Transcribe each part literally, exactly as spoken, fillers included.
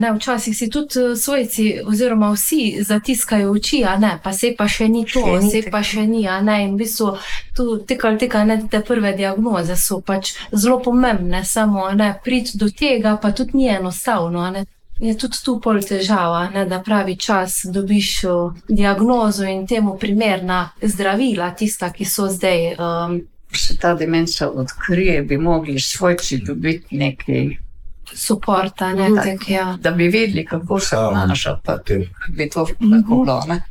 Ne, včasih si tudi svojci oziroma vsi zatiskajo oči, a ne, pa se pa še ni to, Še ni se tako. pa še ni, a ne, in v bistvu tu tek ali tek, a ne, te prve diagnoze so pač zelo pomembne, samo, a ne, priti do tega pa tudi ni enostavno, a ne. Je tudi tu pol težava, ne, da pravi čas dobiš uh, diagnozo in temu primerna zdravila, tista, ki so zdaj. Um, Se ta demenca odkrije, bi mogli svojci dobiti nekaj Suporta, ne, Mhm. tak, ja. da bi vedeli, kako se Ja, obnaša, pa potem. kako bi to lahko bilo, ne.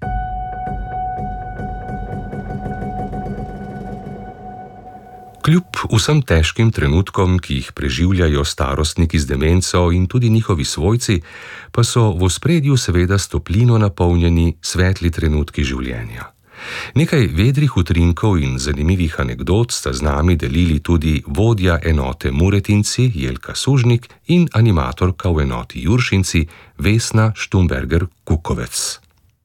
Kljub vsem težkim trenutkom, ki jih preživljajo starostniki z demenco in tudi njihovi svojci, pa so v ospredju seveda s toplino napolnjeni svetli trenutki življenja. Nekaj vedrih utrinkov in zanimivih anekdot sta z nami delili tudi vodja enote Muretinci Jelka Sužnik in animatorka v enoti Juršinci Vesna Štumberger-Kukovec.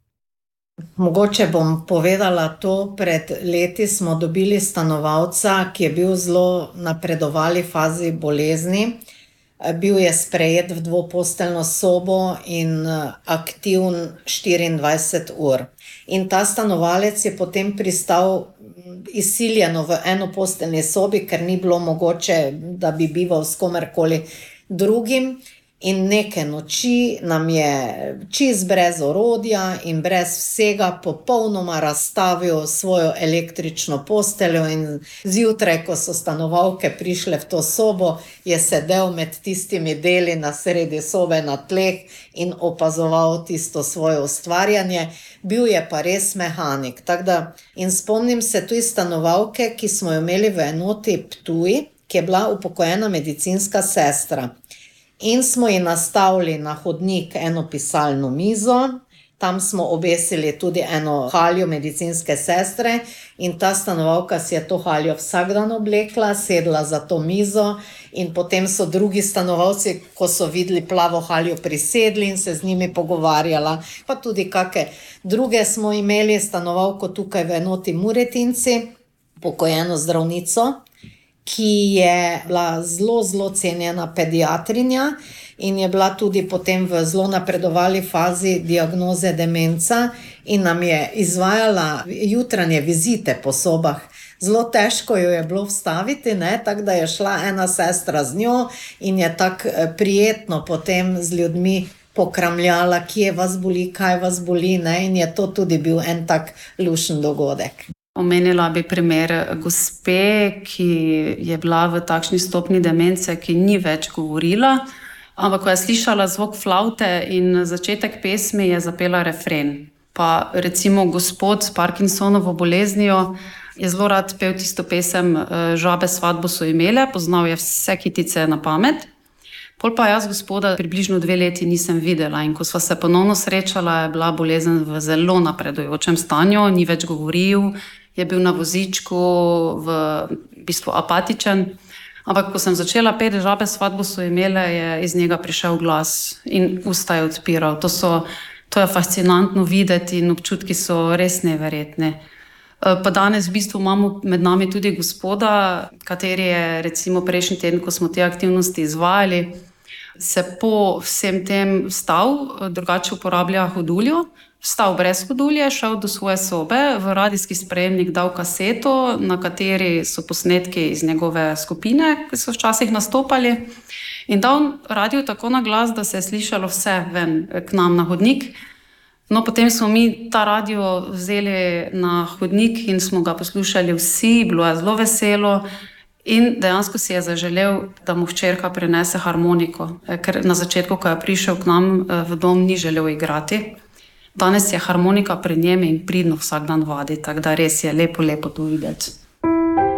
Mogoče bom povedala to, pred leti smo dobili stanovalca, ki je bil zelo napredovali fazi bolezni. Bil je sprejet v dvoposteljno sobo in aktiven štiriindvajset ur. In ta stanovalec je potem pristal izsiljeno v enoposteljni sobi, ker ni bilo mogoče, da bi bival s komerkoli drugim. In neke noči nam je čist brez orodja in brez vsega popolnoma razstavil svojo električno posteljo in zjutraj, ko so stanovalke prišle v to sobo, je sedel med tistimi deli na sredi sobe na tleh in opazoval tisto svoje ustvarjanje. Bil je pa res mehanik. Tako da, in spomnim se tudi stanovalke, ki smo jo imeli v enoti Ptuj, ki je bila upokojena medicinska sestra. In smo ji nastavili na hodnik eno pisalno mizo, tam smo obesili tudi eno haljo medicinske sestre in ta stanovalka si je to haljo vsak dan oblekla, sedla za to mizo in potem so drugi stanovalci, ko so videli plavo haljo, prisedli in se z njimi pogovarjala. Pa tudi kakšne druge smo imeli stanovalko tukaj v enoti Muretinci, pokojeno zdravnico, ki je bila zelo, zelo cenjena pediatrinja in je bila tudi potem v zelo napredovali fazi diagnoze demenca in nam je izvajala jutranje vizite po sobah. Zelo težko jo je bilo vstaviti, ne, tako da je šla ena sestra z njo in je tako prijetno potem z ljudmi pokramljala, kje vas boli, kaj vas boli, ne, in je to tudi bil en tak lušen dogodek. Omenila bi primer gospe, ki je bila v takšni stopnji demence, ki ni več govorila, ampak ko je slišala zvok flavte in začetek pesmi, je zapela refren. Pa recimo gospod s Parkinsonovo boleznijo je zelo rad pel tisto pesem Žabe svatbo so imele, poznal je vse kitice na pamet. Pol pa jaz gospoda približno dve leti nisem videla in ko sva se ponovno srečala, je bila bolezen v zelo napredujočem stanju, ni več govoril, je bil na vozičku, v bistvu apatičen. Ampak ko sem začela peti Žabe svatbo so imele, je iz njega prišel glas in usta je odpiral. To, so, to je fascinantno videti in občutki so res neverjetni. Pa danes v bistvu imamo med nami tudi gospoda, kateri je recimo prejšnji teden, ko smo te aktivnosti izvajali, se po vsem tem vstal, drugače uporablja hoduljo, vstal brez hodulje, šel do svoje sobe, v radijski sprejemnik dal kaseto, na kateri so posnetki iz njegove skupine, ki so včasih nastopali, in dal radio tako na glas, da se je slišalo vse ven k nam na hodnik. No, potem smo mi ta radio vzeli na hodnik in smo ga poslušali vsi, bilo je zelo veselo in dejansko si je zaželel, da mu hčerka prinese harmoniko, ker na začetku, ko je prišel k nam v dom, ni želel igrati. Danes je harmonika pri njem in pridno vsak dan vadi, tako da res je lepo, lepo to videti.